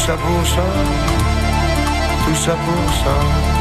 ça pour ça, tout ça pour ça.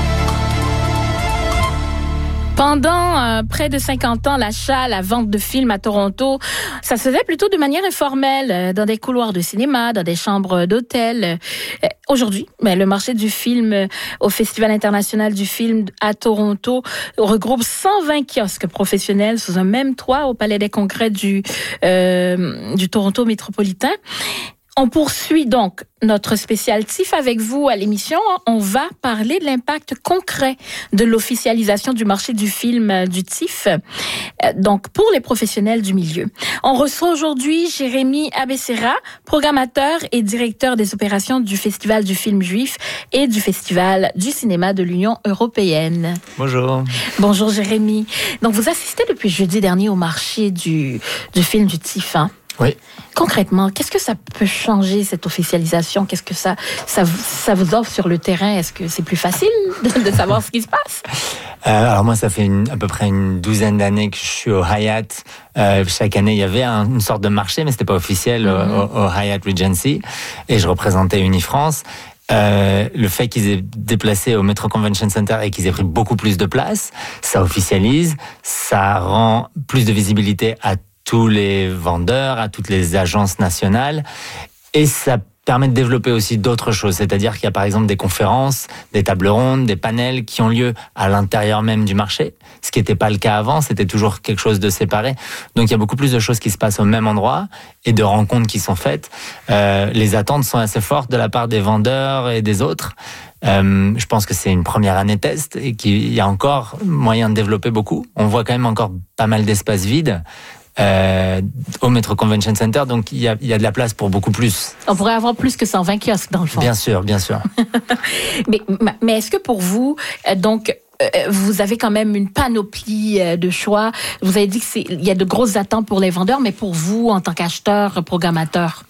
Pendant près de 50 ans, l'achat, la vente de films à Toronto, ça se faisait plutôt de manière informelle, dans des couloirs de cinéma, dans des chambres d'hôtel. Aujourd'hui, le marché du film au Festival international du film à Toronto regroupe 120 kiosques professionnels sous un même toit au Palais des Congrès du Toronto métropolitain. On poursuit donc notre spécial TIFF avec vous à l'émission. On va parler de l'impact concret de l'officialisation du marché du film du TIFF, donc pour les professionnels du milieu. On reçoit aujourd'hui Jérémy Abessera, programmateur et directeur des opérations du Festival du film juif et du Festival du cinéma de l'Union européenne. Bonjour. Bonjour Jérémy. Donc vous assistez depuis jeudi dernier au marché du film du TIFF, hein? Oui. Concrètement, qu'est-ce que ça peut changer, cette officialisation? Qu'est-ce que ça vous offre sur le terrain? Est-ce que c'est plus facile de savoir ce qui se passe? Alors moi, ça fait à peu près une douzaine d'années que je suis au Hyatt. Chaque année, il y avait une sorte de marché, mais c'était pas officiel au Hyatt Regency. Et je représentais Unifrance. Le fait qu'ils aient déplacé au Metro Convention Center et qu'ils aient pris beaucoup plus de place, ça officialise, ça rend plus de visibilité à tous les vendeurs, à toutes les agences nationales, et ça permet de développer aussi d'autres choses, c'est-à-dire qu'il y a par exemple des conférences, des tables rondes, des panels qui ont lieu à l'intérieur même du marché, ce qui n'était pas le cas avant, c'était toujours quelque chose de séparé. Donc il y a beaucoup plus de choses qui se passent au même endroit et de rencontres qui sont faites. Les attentes sont assez fortes de la part des vendeurs et des autres. Je pense que c'est une première année test et qu'il y a encore moyen de développer beaucoup. On voit quand même encore pas mal d'espaces vides. Au Metro Convention Center, donc il y a de la place pour beaucoup plus. On pourrait avoir plus que 120 kiosques dans le fond. Bien sûr. mais est-ce que pour vous, vous avez quand même une panoplie de choix? Vous avez dit qu'il y a de grosses attentes pour les vendeurs, mais pour vous, en tant qu'acheteur, programmateur?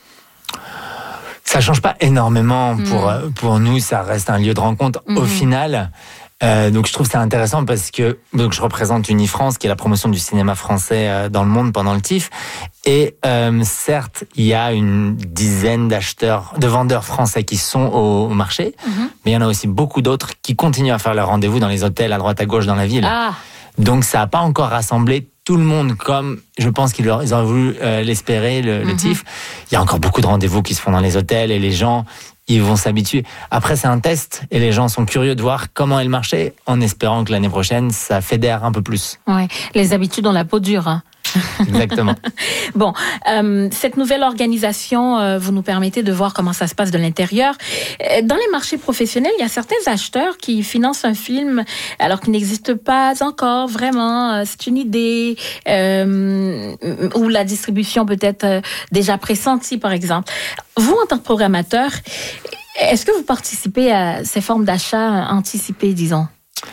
Ça change pas énormément pour nous, ça reste un lieu de rencontre au final. Donc je trouve ça intéressant parce que je représente Unifrance, qui est la promotion du cinéma français dans le monde pendant le TIFF. Et certes, il y a une dizaine de vendeurs français qui sont au marché, mais il y en a aussi beaucoup d'autres qui continuent à faire leur rendez-vous dans les hôtels à droite à gauche dans la ville. Ah. Donc ça n'a pas encore rassemblé tout le monde comme je pense qu'ils auraient voulu l'espérer, le TIFF. Il y a encore beaucoup de rendez-vous qui se font dans les hôtels et les gens, ils vont s'habituer. Après, c'est un test et les gens sont curieux de voir comment est le marché en espérant que l'année prochaine, ça fédère un peu plus. Ouais, les habitudes ont la peau dure, hein. Exactement. Bon, cette nouvelle organisation, vous nous permettez de voir comment ça se passe de l'intérieur. Dans les marchés professionnels, il y a certains acheteurs qui financent un film alors qu'il n'existe pas encore vraiment. C'est une idée ou la distribution peut être déjà pressentie, par exemple. Vous, en tant que programmateur, est-ce que vous participez à ces formes d'achat anticipés, disons?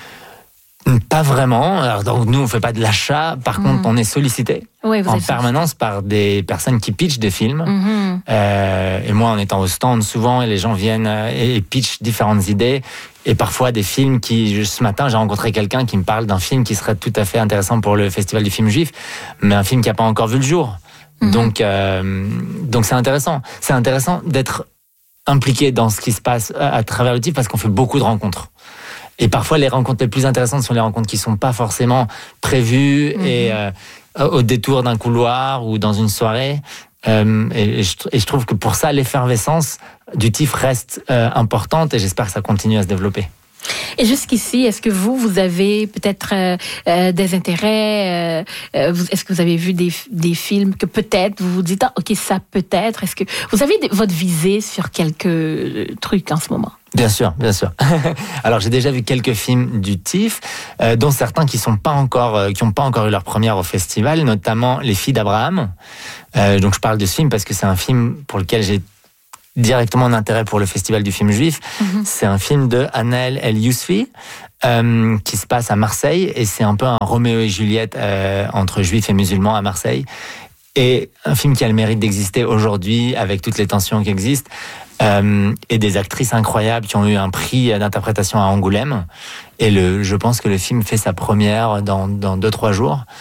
Pas vraiment. Alors, donc, nous, on fait pas de l'achat. Par contre, on est sollicité en permanence par des personnes qui pitchent des films. Et moi, en étant au stand, souvent, les gens viennent et pitchent différentes idées. Et parfois, des films ce matin, j'ai rencontré quelqu'un qui me parle d'un film qui serait tout à fait intéressant pour le Festival du film juif, mais un film qui n'a pas encore vu le jour. Donc, c'est intéressant. C'est intéressant d'être impliqué dans ce qui se passe à travers le TIFF parce qu'on fait beaucoup de rencontres. Et parfois, les rencontres les plus intéressantes sont les rencontres qui sont pas forcément prévues et au détour d'un couloir ou dans une soirée. Et je trouve que pour ça, l'effervescence du TIFF reste importante et j'espère que ça continue à se développer. Et jusqu'ici, est-ce que vous avez peut-être des intérêts? Est-ce que vous avez vu des films que peut-être vous vous dites, ok, ça peut-être? Est-ce que vous avez votre visée sur quelques trucs en ce moment? Bien sûr. Alors j'ai déjà vu quelques films du TIFF, dont certains qui n'ont pas encore eu leur première au festival, notamment Les Filles d'Abraham. Donc je parle de ce film parce que c'est un film pour lequel j'ai directement un intérêt pour le Festival du film juif. C'est un film de Anaël El Yousfi qui se passe à Marseille et c'est un peu un Roméo et Juliette entre juifs et musulmans à Marseille. Et un film qui a le mérite d'exister aujourd'hui avec toutes les tensions qui existent et des actrices incroyables qui ont eu un prix d'interprétation à Angoulême. Et je pense que le film fait sa première dans 2-3 jours.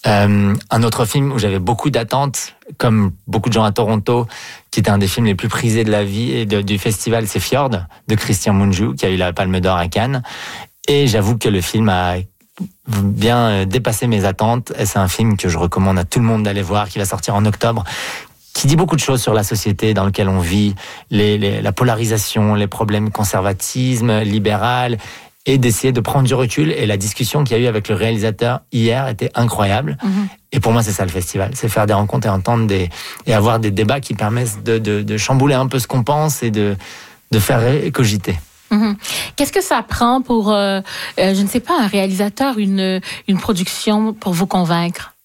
Un autre film où j'avais beaucoup d'attentes, comme beaucoup de gens à Toronto, qui était un des films les plus prisés de la vie et du festival, c'est Fjord, de Christian Mungiu, qui a eu la Palme d'Or à Cannes. Et j'avoue que le film a bien dépassé mes attentes. Et c'est un film que je recommande à tout le monde d'aller voir, qui va sortir en octobre, qui dit beaucoup de choses sur la société dans laquelle on vit, la polarisation, les problèmes conservatisme, libéral, et d'essayer de prendre du recul. Et la discussion qu'il y a eu avec le réalisateur hier était incroyable. Et pour moi, c'est ça le festival. C'est faire des rencontres et entendre et avoir des débats qui permettent de chambouler un peu ce qu'on pense et de faire cogiter. Qu'est-ce que ça prend pour, je ne sais pas, un réalisateur, une production pour vous convaincre?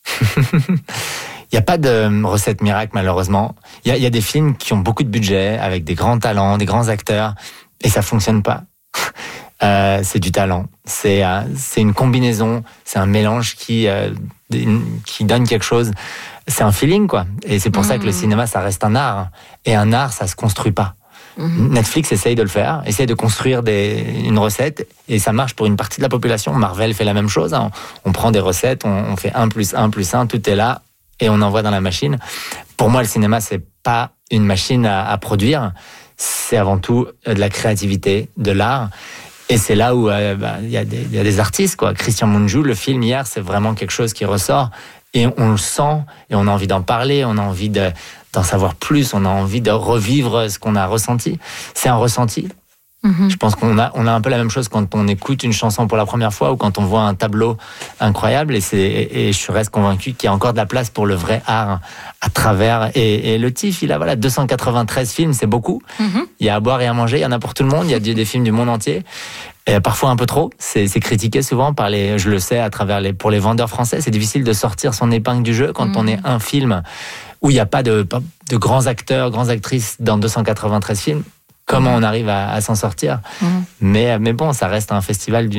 Il n'y a pas de recette miracle, malheureusement. Il y a des films qui ont beaucoup de budget, avec des grands talents, des grands acteurs, et ça fonctionne pas. C'est du talent. C'est une combinaison, c'est un mélange qui donne quelque chose. C'est un feeling, quoi. Et c'est pour ça que le cinéma, ça reste un art. Et un art, ça se construit pas. Netflix essaye de le faire, essaye de construire une recette, et ça marche pour une partie de la population. Marvel fait la même chose. Hein. On prend des recettes, on fait 1 + 1 + 1, tout est là, et on envoie dans la machine. Pour moi, le cinéma, c'est pas une machine à produire. C'est avant tout de la créativité, de l'art. Et c'est là où il y a des artistes, quoi. Christian Mungiu, le film hier, c'est vraiment quelque chose qui ressort. Et on le sent, et on a envie d'en parler, on a envie d'en savoir plus, on a envie de revivre ce qu'on a ressenti. C'est un ressenti. Je pense qu'on a un peu la même chose quand on écoute une chanson pour la première fois ou quand on voit un tableau incroyable. Et je reste convaincu qu'il y a encore de la place pour le vrai art à travers. Et le TIFF, il a 293 films, c'est beaucoup. Il y a à boire et à manger, il y en a pour tout le monde. Il y a des films du monde entier. Et parfois un peu trop. C'est critiqué souvent par je le sais, pour les vendeurs français. C'est difficile de sortir son épingle du jeu quand on est un film où il n'y a pas de grands acteurs, grandes actrices dans 293 films. Comment on arrive à s'en sortir. Mais bon, ça reste un festival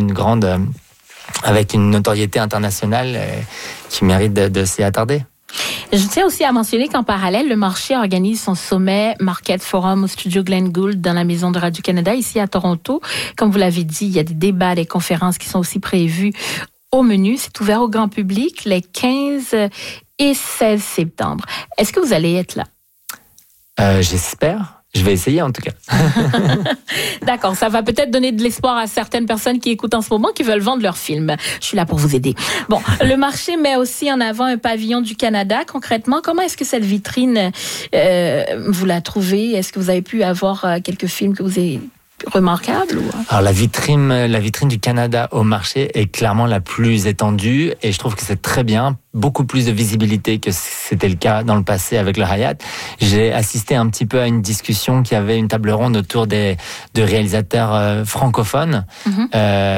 avec une notoriété internationale qui mérite de s'y attarder. Je tiens aussi à mentionner qu'en parallèle, le marché organise son sommet Market Forum au studio Glenn Gould dans la Maison de Radio-Canada, ici à Toronto. Comme vous l'avez dit, il y a des débats, des conférences qui sont aussi prévues au menu. C'est ouvert au grand public les 15 et 16 septembre. Est-ce que vous allez être là? J'espère. Je vais essayer en tout cas. D'accord, ça va peut-être donner de l'espoir à certaines personnes qui écoutent en ce moment, qui veulent vendre leur film. Je suis là pour vous aider. Bon, le marché met aussi en avant un pavillon du Canada. Concrètement, comment est-ce que cette vitrine, vous la trouvez? Est-ce que vous avez pu avoir quelques films que vous avez remarquables ou... Alors la vitrine du Canada au marché est clairement la plus étendue et je trouve que c'est très bien, beaucoup plus de visibilité que c'était le cas dans le passé avec le Hyatt. J'ai assisté un petit peu à une discussion qui avait une table ronde autour de réalisateurs francophones. Il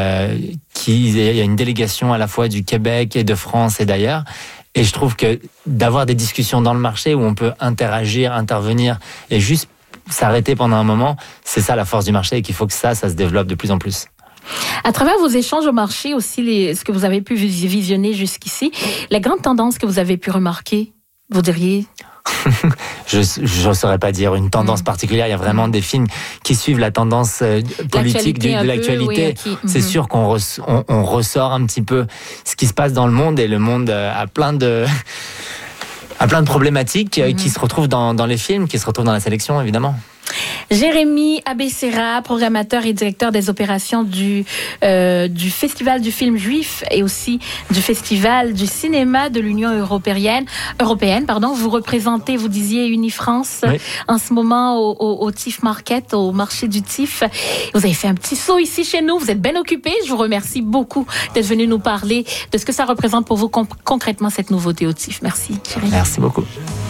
y a une délégation à la fois du Québec et de France et d'ailleurs. Et je trouve que d'avoir des discussions dans le marché où on peut interagir, intervenir et juste s'arrêter pendant un moment, c'est ça la force du marché et qu'il faut que ça se développe de plus en plus. À travers vos échanges au marché aussi, ce que vous avez pu visionner jusqu'ici, les grandes tendances que vous avez pu remarquer, vous diriez? Je ne saurais pas dire une tendance particulière. Il y a vraiment des films qui suivent la tendance politique de l'actualité. Oui, c'est sûr qu'on ressort un petit peu ce qui se passe dans le monde et le monde a plein de problématiques qui se retrouvent dans les films, qui se retrouvent dans la sélection, évidemment. Jérémy Abessera, programmateur et directeur des opérations du Festival du film juif et aussi du Festival du cinéma de l'Union européenne. Vous représentez, vous disiez, Unifrance en ce moment au TIFF Market, au marché du TIFF. Vous avez fait un petit saut ici chez nous, vous êtes bien occupé. Je vous remercie beaucoup d'être venu nous parler de ce que ça représente pour vous concrètement cette nouveauté au TIFF. Merci, Jérémy. Merci beaucoup.